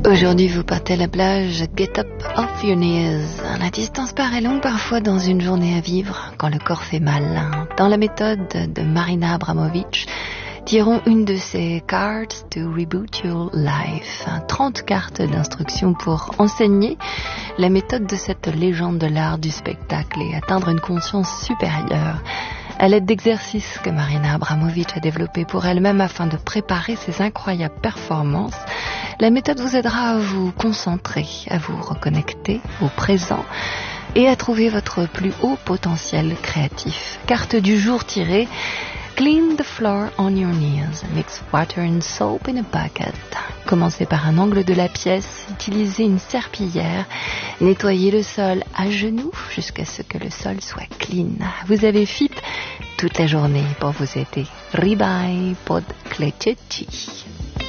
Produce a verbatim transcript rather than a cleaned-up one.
Aujourd'hui, vous partez à la plage, get up off your knees. La distance paraît longue parfois dans une journée à vivre, quand le corps fait mal. Dans la méthode de Marina Abramovic, tirons une de ces cards to reboot your life. trente cartes d'instruction pour enseigner la méthode de cette légende de l'art du spectacle et atteindre une conscience supérieure. À l'aide d'exercices que Marina Abramovic a développés pour elle-même afin de préparer ses incroyables performances, la méthode vous aidera à vous concentrer, à vous reconnecter au présent et à trouver votre plus haut potentiel créatif. Carte du jour tirée: Clean the floor on your knees. Mix water and soap in a bucket. Commencez par un angle de la pièce, utilisez une serpillière, nettoyez le sol à genoux jusqu'à ce que le sol soit clean. Vous avez F I P toute la journée pour vous aider. Ribai pod klečeći.